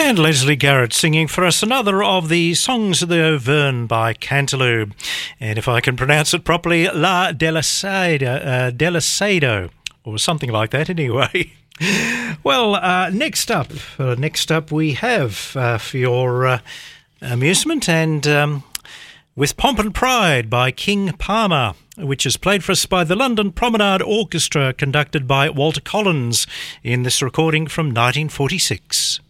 And Leslie Garrett singing for us another of the Songs of the Auvergne by Cantalou. And if I can pronounce it properly, La Delisado, or something like that anyway. Well, next up we have, for your amusement, and With Pomp and Pride by King Palmer, which is played for us by the London Promenade Orchestra, conducted by Walter Collins in this recording from 1946.